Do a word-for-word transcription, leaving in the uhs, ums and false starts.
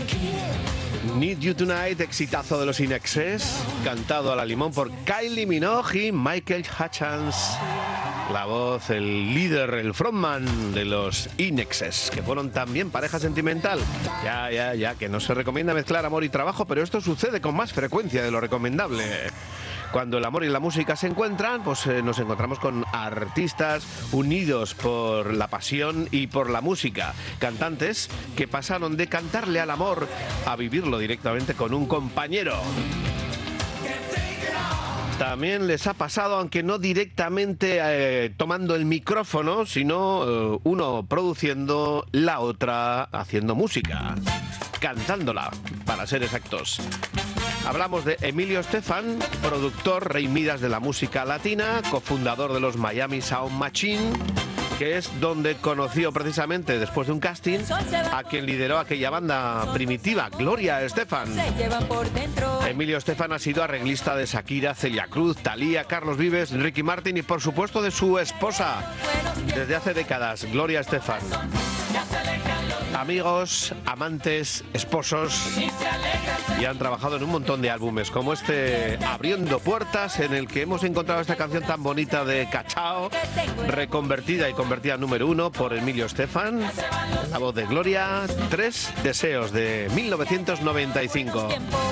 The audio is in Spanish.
Need You Tonight, exitazo de los Inexes, cantado a la limón por Kylie Minogue y Michael Hutchence. La voz, el líder, el frontman de los Inexes, que fueron también pareja sentimental. Ya, ya, ya, que no se recomienda mezclar amor y trabajo, pero esto sucede con más frecuencia de lo recomendable. Cuando el amor y la música se encuentran, pues eh, nos encontramos con artistas unidos por la pasión y por la música. Cantantes que pasaron de cantarle al amor a vivirlo directamente con un compañero. También les ha pasado, aunque no directamente eh, tomando el micrófono, sino eh, uno produciendo, la otra haciendo música, cantándola, para ser exactos. Hablamos de Emilio Estefan, productor Rey Midas de la música latina, cofundador de los Miami Sound Machine, que es donde conoció precisamente, después de un casting, a quien lideró aquella banda primitiva, Gloria Estefan. Emilio Estefan ha sido arreglista de Shakira, Celia Cruz, Thalía, Carlos Vives, Ricky Martin y por supuesto de su esposa desde hace décadas, Gloria Estefan. Amigos, amantes, esposos, y han trabajado en un montón de álbumes, como este Abriendo Puertas, en el que hemos encontrado esta canción tan bonita de Cachao, reconvertida y convertida en número uno por Emilio Estefan, la voz de Gloria, Tres Deseos, de mil novecientos noventa y cinco.